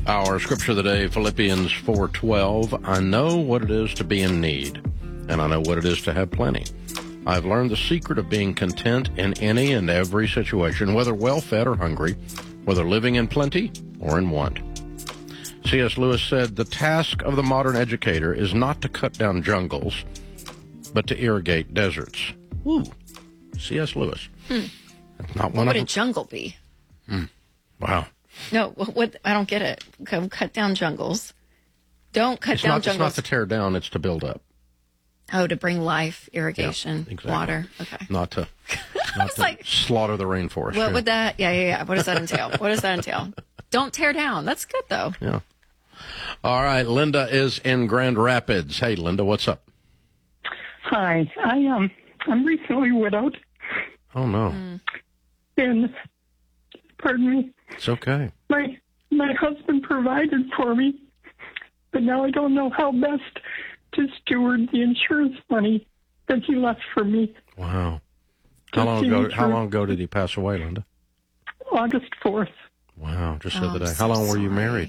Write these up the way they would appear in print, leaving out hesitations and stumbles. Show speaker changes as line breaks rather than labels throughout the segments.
Our scripture of the day, Philippians 4:12. I know what it is to be in need, and I know what it is to have plenty. I've learned the secret of being content in any and every situation, whether well-fed or hungry, whether living in plenty or in want. C.S. Lewis said, the task of the modern educator is not to cut down jungles, but to irrigate deserts. Ooh, C.S. Lewis. That's not one
What
of
would a jungle be?
Wow.
No, what? I don't get it. Cut down jungles. Don't cut down
It's not
jungles.
to tear down, it's to build up.
Oh, to bring life, irrigation,
Yeah, exactly.
water. Okay.
Not to
like,
slaughter the rainforest.
what would that? Yeah. What does that entail? What does that entail? Don't tear down. That's good though.
Yeah. All right, Linda is in Grand Rapids. Hey, Linda, what's up?
Hi, I'm recently widowed,
Oh, no.
and pardon me,
It's okay.
my husband provided for me, but now I don't know how best to steward the insurance money that he left for me.
Wow. How long ago did he pass away, Linda?
August 4th.
Wow, just the other day.
I'm
How
so
long were you
sorry.
married?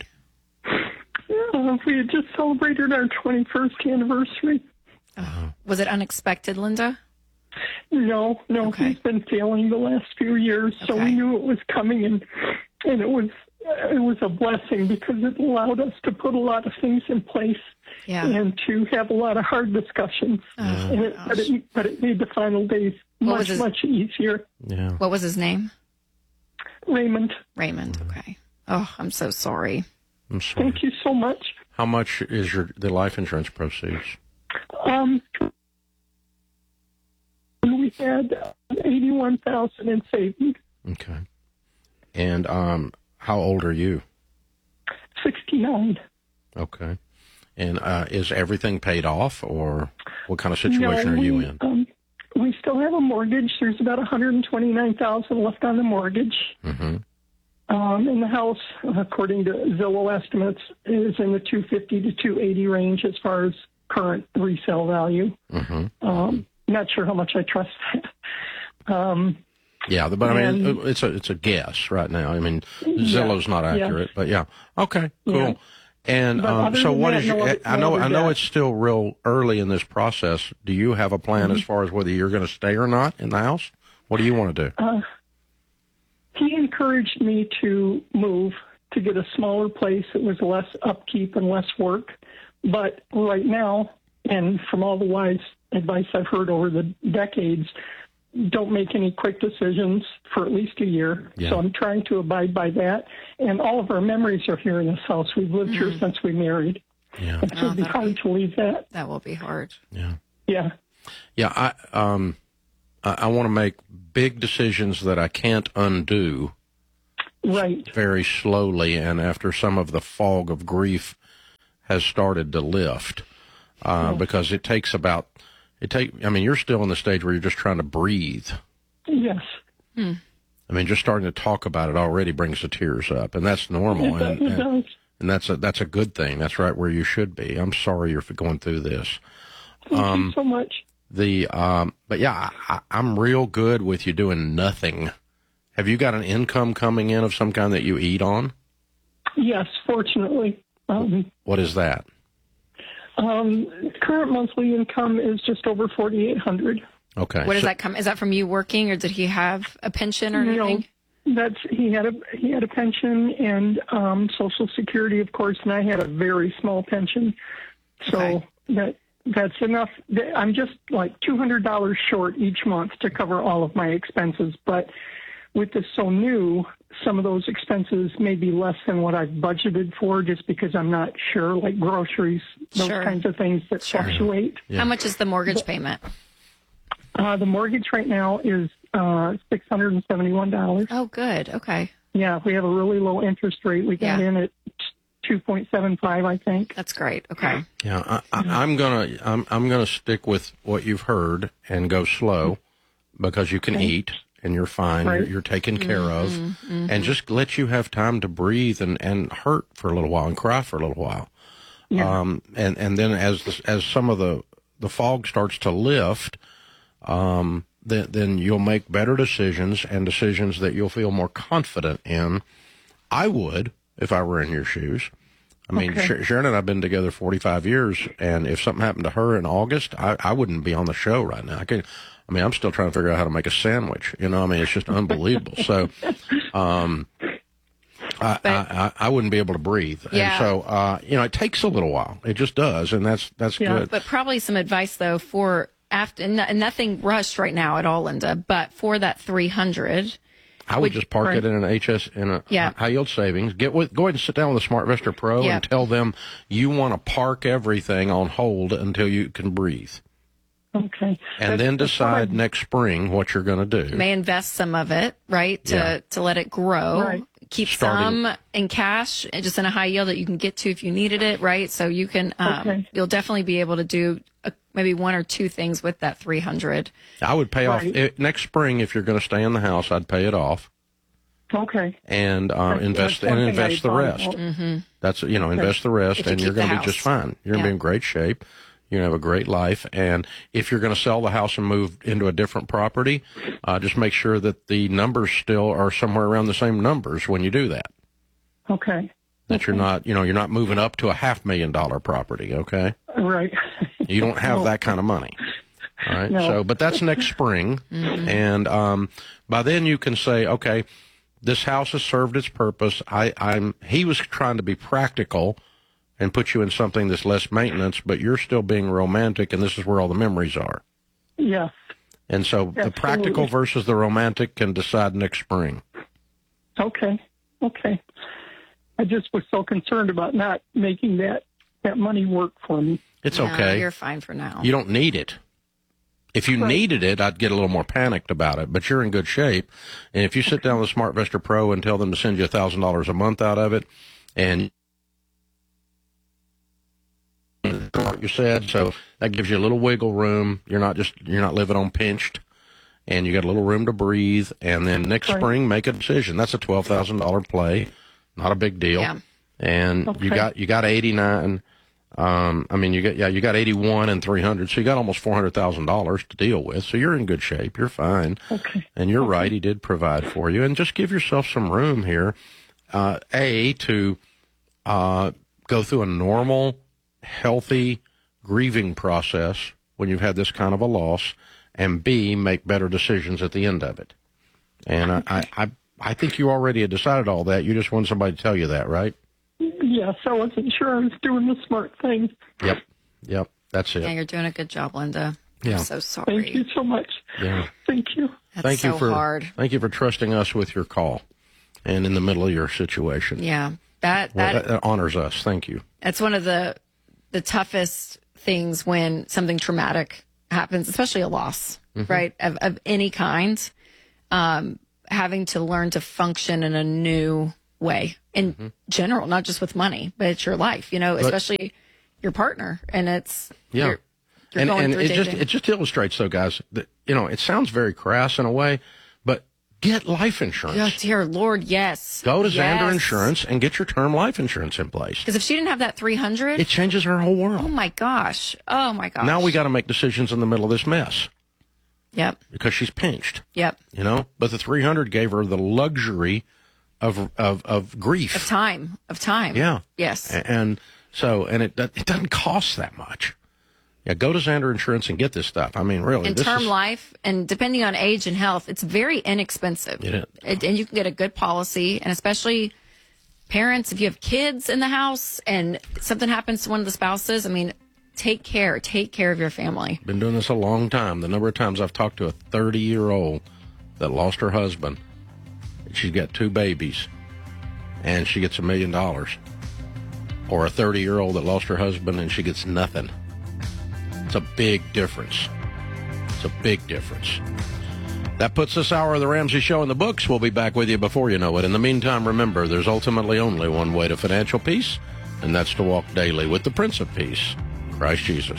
We had just celebrated our 21st anniversary.
Was it unexpected, Linda?
No,
Okay.
he's been failing the last few years, so
Okay.
we knew it was coming, and it was a blessing because it allowed us to put a lot of things in place
Yeah.
and to have a lot of hard discussions. And but it made the final days much easier.
Yeah.
What was his name?
Raymond,
Raymond. Okay. Oh, I'm so sorry.
I'm sorry.
thank you so much.
How much is the life insurance proceeds?
We had 81,000 in savings,
Okay. And how old are you?
69.
Okay. And is everything paid off, or what kind of situation are you in?
We still have a mortgage. There's about 129,000 left on the mortgage.
Mm-hmm.
And the house, according to Zillow estimates, is in the 250 to 280 range as far as current resale value.
Mm-hmm.
Not sure how much I trust that.
Yeah, but I mean, it's a guess right now. I mean, Zillow's not accurate, but yeah. Okay, cool.
Yeah.
And
But
so,
other
what
than
is
that,
your? I know
debt.
it's still real early in this process. Do you have a plan as far as whether you're going to stay or not in the house? What do you want to do?
He encouraged me to move to get a smaller place that was less upkeep and less work. But right now, and from all the wise advice I've heard over the decades, don't make any quick decisions for at least a year.
Yeah.
So I'm trying to abide by that. And all of our memories are here in this house. We've lived here since we married.
Yeah,
And so it'd be hard to leave that.
That will be hard.
yeah,
Yeah.
yeah. I want to make big decisions that I can't undo
Right.
very slowly, and after some of the fog of grief has started to lift, because it takes about. I mean, you're still in the stage where you're just trying to breathe.
Yes.
I mean, just starting to talk about it already brings the tears up, and that's normal,
It does.
and that's a good thing. That's right where you should be. I'm sorry you're going through this.
Thank you so much.
But yeah, I'm real good with you doing nothing. Have you got an income coming in of some kind that you eat on?
Yes, fortunately.
What is that?
Current monthly income is just over $4,800.
Okay.
What does that come? Is that from you working, or did he have a pension or anything?
No, he had a pension and Social Security, of course, and I had a very small pension. So that's enough. I'm just like $200 short each month to cover all of my expenses. But with this so new, some of those expenses may be less than what I've budgeted for, just because I'm not sure, like groceries, those kinds of things that fluctuate.
Yeah.
How much is the mortgage payment?
The mortgage right now is $671.
Oh, good. Okay.
Yeah, we have a really low interest rate. We got in at 2.75, I think.
That's great. Okay.
Yeah, I'm gonna stick with what you've heard and go slow, because you can eat and you're fine.
Right.
You're taken care of, and just let you have time to breathe and hurt for a little while and cry for a little while.
Yeah.
And then as some of the fog starts to lift, then you'll make better decisions, and decisions that you'll feel more confident in. I would, if I were in your shoes. I mean,
Okay.
Sharon and I have been together 45 years, and if something happened to her in August, I wouldn't be on the show right now. I'm still trying to figure out how to make a sandwich. It's just unbelievable. So, I wouldn't be able to breathe.
Yeah.
And so, it takes a little while. It just does, and that's good.
But probably some advice though for after, and nothing rushed right now at all, Linda. But for that 300,
I would just park it in an high yield savings. Go ahead and sit down with a SmartVestor Pro and tell them you want to park everything on hold until you can breathe.
Okay.
And then decide next spring what you're going to do.
You may invest some of it, right, to let it grow.
Right.
Keep some in cash, and just in a high yield that you can get to if you needed it, right? So you can, you'll definitely be able to do maybe one or two things with that 300.
I would pay off next spring if you're going to stay in the house. I'd pay it off.
Okay.
And invest the rest.
Mm-hmm.
That's invest the rest, and you're going to be just fine. You're going to be in great shape. You're going to have a great life. And if you're going to sell the house and move into a different property, just make sure that the numbers still are somewhere around the same numbers when you do that.
Okay.
That you're not moving up to a $500,000 property. Okay.
Right.
You don't have that kind of money. All right.
No.
So, but that's next spring.
Mm-hmm.
And by then you can say, okay, this house has served its purpose. He was trying to be practical and put you in something that's less maintenance, but you're still being romantic, and this is where all the memories are.
Yes.
And so the practical versus the romantic can decide next spring.
Okay. I just was so concerned about not making that money work for me.
It's
No,
okay.
you're fine for now.
You don't need it. If you needed it, I'd get a little more panicked about it, but you're in good shape. And if you sit down with SmartVestor Pro and tell them to send you $1,000 a month out of it, and what you said, so that gives you a little wiggle room. You're not living on pinched, and you got a little room to breathe. And then next spring, make a decision. That's a $12,000 play, not a big deal.
Yeah.
And you got 89. You got 81 and 300, so you got almost $400,000 to deal with. So you're in good shape. You're fine.
Okay.
And you're right. He did provide for you, and just give yourself some room here. To go through a normal, healthy grieving process when you've had this kind of a loss, and B, make better decisions at the end of it. And I think you already had decided all that. You just wanted somebody to tell you that, right?
Yes, I wasn't sure I was doing the smart thing.
Yep. That's it.
Yeah, you're doing a good job, Linda.
Yeah.
I'm so sorry.
Thank you so much.
Yeah.
Thank you.
That's
Hard. Thank you for trusting us with your call and in the middle of your situation.
Yeah. That
honors us. Thank you.
That's one of the toughest things when something traumatic happens, especially a loss, right, of any kind. Having to learn to function in a new way in general, not just with money, but it's your life, especially your partner. And it's, you're going through
it just illustrates, though, guys, that, it sounds very crass in a way, but get life insurance.
Oh, dear Lord, yes.
Go to Xander Insurance and get your term life insurance in place.
Because if she didn't have that 300,
it changes her whole world.
Oh my gosh.
Now we got to make decisions in the middle of this mess.
Yep.
Because she's pinched.
Yep.
But the 300 gave her the luxury of grief.
Of time.
Yeah.
Yes.
And it doesn't cost that much. Yeah, go to Xander Insurance and get this stuff. I mean, really.
And term life, and depending on age and health, it's very inexpensive.
It is.
And you can get a good policy, and especially parents, if you have kids in the house and something happens to one of the spouses, take care of your family.
Been doing this a long time. The number of times I've talked to a 30-year-old that lost her husband. She's got 2 babies, and she gets $1 million. Or a 30-year-old that lost her husband and she gets nothing. It's a big difference. That puts this hour of the Ramsey Show in the books. We'll be back with you before you know it. In the meantime, remember, there's ultimately only one way to financial peace, and that's to walk daily with the Prince of Peace, Christ Jesus.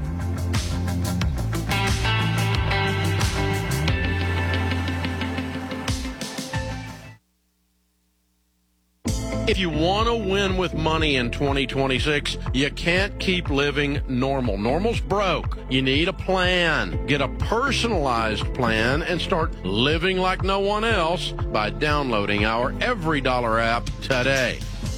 If you want to win with money in 2026, you can't keep living normal. Normal's broke. You need a plan. Get a personalized plan and start living like no one else by downloading our Every Dollar app today.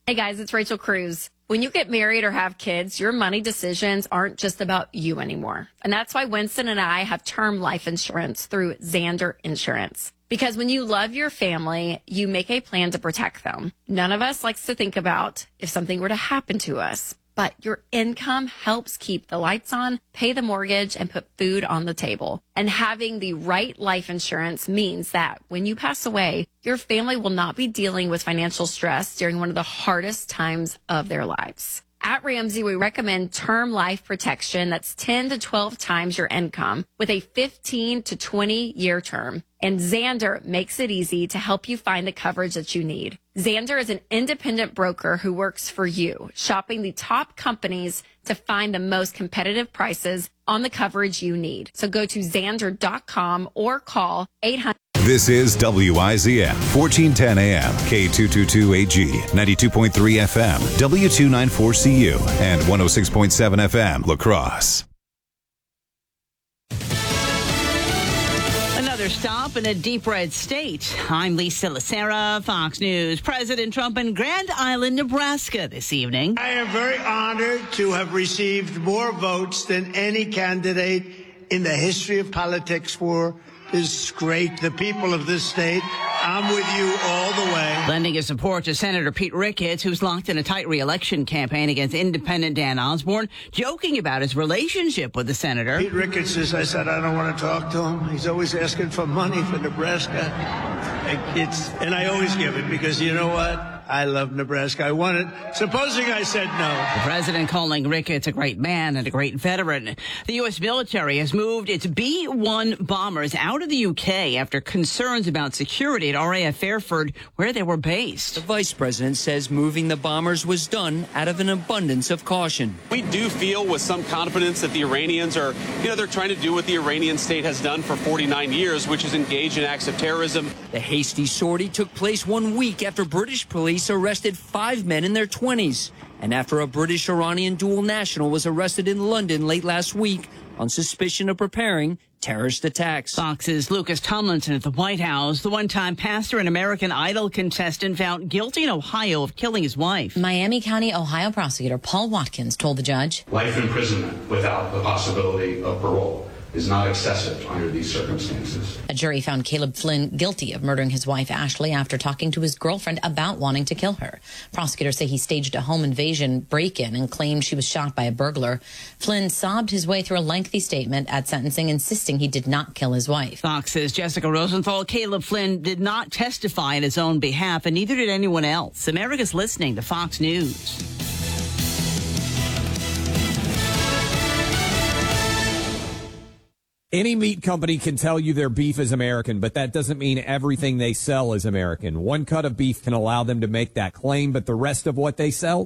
Hey guys, it's Rachel Cruz. When you get married or have kids, your money decisions aren't just about you anymore. And that's why Winston and I have term life insurance through Xander Insurance. Because when you love your family, you make a plan to protect them. None of us likes to think about if something were to happen to us. But your income helps keep the lights on, pay the mortgage, and put food on the table. And having the right life insurance means that when you pass away, your family will not be dealing with financial stress during one of the hardest times of their lives. At Ramsey, we recommend term life protection that's 10 to 12 times your income with a 15 to 20-year term. And Xander makes it easy to help you find the coverage that you need. Xander is an independent broker who works for you, shopping the top companies to find the most competitive prices on the coverage you need. So go to Xander.com or call 800.
This is WIZM, 1410 AM, K222AG, 92.3 FM, W294CU, and 106.7 FM, La Crosse.
Another stop in a deep red state. I'm Lisa Lacera, Fox News. President Trump in Grand Island, Nebraska this evening.
I am very honored to have received more votes than any candidate in the history of politics for this great. The people of this state, I'm with you all the way.
Lending his support to Senator Pete Ricketts, who's locked in a tight re-election campaign against independent Dan Osborne, joking about his relationship with the senator.
Pete Ricketts says, I said, I don't want to talk to him. He's always asking for money for Nebraska. And I always give it because you know what? I love Nebraska. I want it. Supposing I said no.
The president calling Ricketts a great man and a great veteran. The U.S. military has moved its B-1 bombers out of the UK after concerns about security at RAF Fairford, where they were based.
The vice president says moving the bombers was done out of an abundance of caution.
We do feel with some confidence that the Iranians are, they're trying to do what the Iranian state has done for 49 years, which is engage in acts of terrorism.
The hasty sortie took place 1 week after British police arrested 5 men in their 20s, and after a British-Iranian dual national was arrested in London late last week on suspicion of preparing terrorist attacks.
Fox's Lucas Tomlinson at the White House. The one-time pastor and American Idol contestant found guilty in Ohio of killing his wife.
Miami County, Ohio prosecutor Paul Watkins told the judge,
life imprisonment without the possibility of parole is not excessive under these circumstances.
A jury found Caleb Flynn guilty of murdering his wife, Ashley, after talking to his girlfriend about wanting to kill her. Prosecutors say he staged a home invasion break-in and claimed she was shot by a burglar. Flynn sobbed his way through a lengthy statement at sentencing, insisting he did not kill his wife.
Fox's Jessica Rosenthal. Caleb Flynn did not testify in his own behalf, and neither did anyone else. America's listening to Fox News.
Any meat company can tell you their beef is American, but that doesn't mean everything they sell is American. One cut of beef can allow them to make that claim, but the rest of what they sell